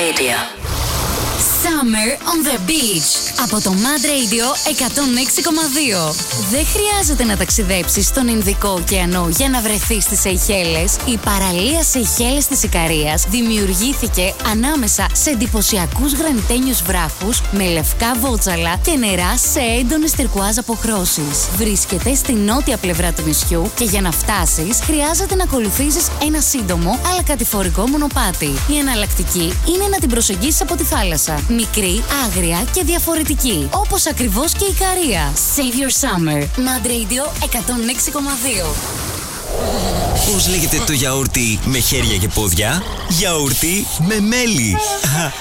Radio. Summer on the Beach από το Mad Radio 106,2. Δεν χρειάζεται να ταξιδέψεις στον Ινδικό ωκεανό για να βρεθείς στις Σεϊχέλες. Η παραλία Σεϊχέλες της Ικαρίας δημιουργήθηκε ανάμεσα σε εντυπωσιακούς γρανιτένιους βράχους με λευκά βότσαλα και νερά σε έντονες τερκουάζ αποχρώσεις. Βρίσκεται στη νότια πλευρά του νησιού και για να φτάσεις χρειάζεται να ακολουθήσεις ένα σύντομο αλλά κατηφορικό μονοπάτι. Η εναλλακτική είναι να την προσεγγίσεις από τη θάλασσα. Μικρή, άγρια και διαφορετική. Όπως ακριβώς και η Ικαρία. Save your summer. Mad Radio 106,2. Πώς λέγεται το γιαούρτι με χέρια και πόδια? Γιαούρτι με μέλι.